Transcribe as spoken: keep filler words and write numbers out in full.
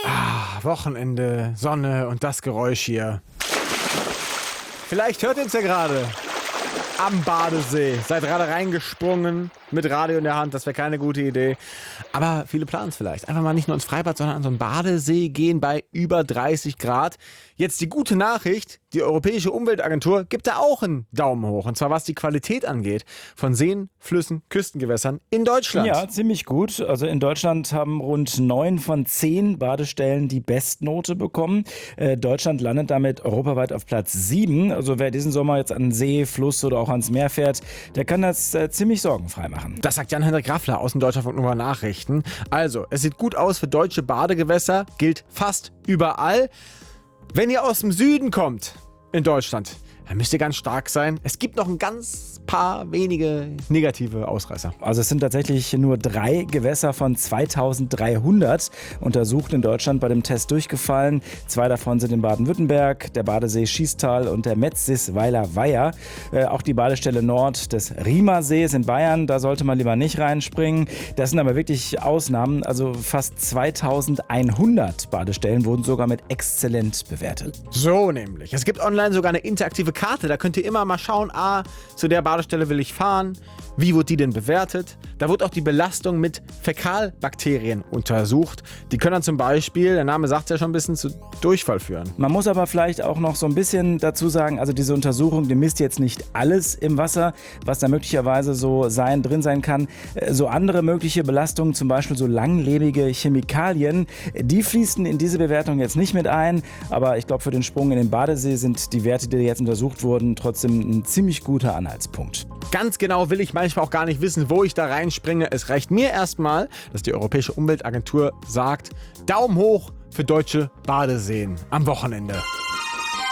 Ah, Wochenende, Sonne und das Geräusch hier. Vielleicht hört ihr es ja gerade. Am Badesee. Seid gerade reingesprungen mit Radio in der Hand. Das wäre keine gute Idee. Aber viele planen es vielleicht. Einfach mal nicht nur ins Freibad, sondern an so einen Badesee gehen bei über dreißig Grad. Jetzt die gute Nachricht. Die Europäische Umweltagentur gibt da auch einen Daumen hoch. Und zwar was die Qualität angeht von Seen, Flüssen, Küstengewässern in Deutschland. Ja, ziemlich gut. Also in Deutschland haben rund neun von zehn Badestellen die Bestnote bekommen. Äh, Deutschland landet damit europaweit auf Platz sieben. Also wer diesen Sommer jetzt an See, Fluss oder auch ans Meer fährt, der kann das äh, ziemlich sorgenfrei machen. Das sagt Jan-Henrik Raffler aus dem Deutschlandfunk Nova Nachrichten. Also, es sieht gut aus für deutsche Badegewässer, gilt fast überall. Wenn ihr aus dem Süden kommt in Deutschland, dann müsst ihr ganz stark sein. Es gibt noch ein ganz paar wenige negative Ausreißer. Also es sind tatsächlich nur drei Gewässer von zweitausenddreihundert untersucht in Deutschland bei dem Test durchgefallen. Zwei davon sind in Baden-Württemberg, der Badesee Schiestal und der Metzisweiler Weiher. Äh, auch die Badestelle Nord des Riemersees in Bayern, da sollte man lieber nicht reinspringen. Das sind aber wirklich Ausnahmen. Also fast zweitausendeinhundert Badestellen wurden sogar mit exzellent bewertet. So nämlich. Es gibt online sogar eine interaktive Karte. Da könnt ihr immer mal schauen, ah, zu der Badestelle will ich fahren. Wie wurde die denn bewertet? Da wird auch die Belastung mit Fäkalbakterien untersucht. Die können dann zum Beispiel, der Name sagt es ja schon ein bisschen, zu Durchfall führen. Man muss aber vielleicht auch noch so ein bisschen dazu sagen, also diese Untersuchung, die misst jetzt nicht alles im Wasser, was da möglicherweise so sein, drin sein kann. So andere mögliche Belastungen, zum Beispiel so langlebige Chemikalien, die fließen in diese Bewertung jetzt nicht mit ein. Aber ich glaube, für den Sprung in den Badesee sind die Werte, die jetzt untersucht wurden, trotzdem ein ziemlich guter Anhaltspunkt. Ganz genau will ich manchmal auch gar nicht wissen, wo ich da reinspringe. Es reicht mir erstmal, dass die Europäische Umweltagentur sagt, Daumen hoch für deutsche Badeseen am Wochenende.